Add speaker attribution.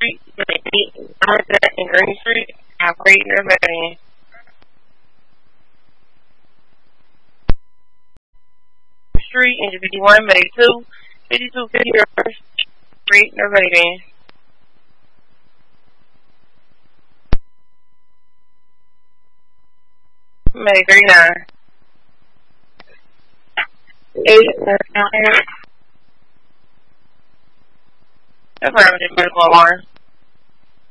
Speaker 1: Street, and Green Street. Have great everybody. Street, and 51, May 2, 52, 50 Street, everybody. May 39. 8, that's around the medical alarm.